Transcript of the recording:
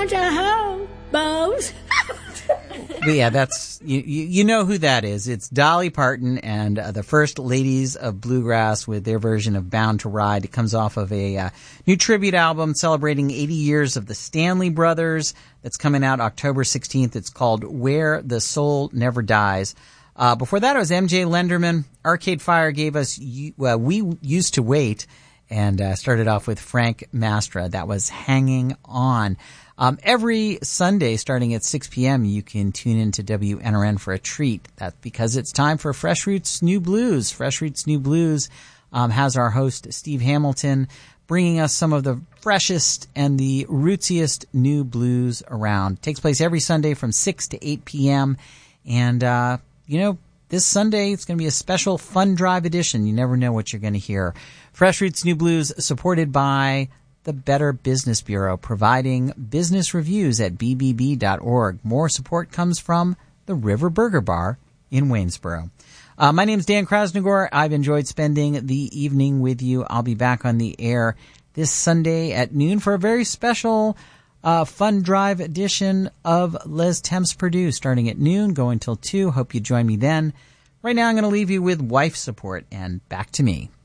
bunch of hobos. But yeah, that's you know who that is. It's Dolly Parton and the First Ladies of Bluegrass with their version of Bound to Ride. It comes off of a new tribute album celebrating 80 years of the Stanley Brothers that's coming out October 16th. It's called Where the Soul Never Dies. Before that, it was MJ Lenderman. Arcade Fire gave us We Used to Wait, and started off with Frank Mastra. That was Hanging On. Every Sunday, starting at 6 p.m., you can tune into WNRN for a treat. That's because it's time for Fresh Roots New Blues. Fresh Roots New Blues has our host, Steve Hamilton, bringing us some of the freshest and the rootsiest new blues around. It takes place every Sunday from 6 to 8 p.m., and, this Sunday, it's going to be a special fun drive edition. You never know what you're going to hear. Fresh Roots New Blues, supported by the Better Business Bureau, providing business reviews at bbb.org. More support comes from the River Burger Bar in Waynesboro. My name's Dan Krasnogor. I've enjoyed spending the evening with you. I'll be back on the air this Sunday at noon for a very special fun drive edition of Les Temps Perdue, starting at noon, going till 2. Hope you join me then. Right now, I'm going to leave you with Wife Support, and back to me.